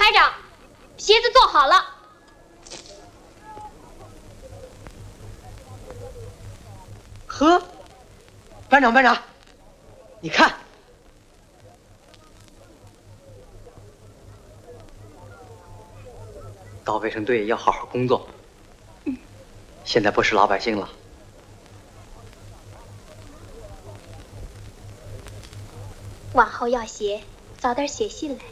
排长，鞋子做好了。 呵，班长，你看，到卫生队要好好工作。现在不是老百姓了。 往后要写，早点写信来。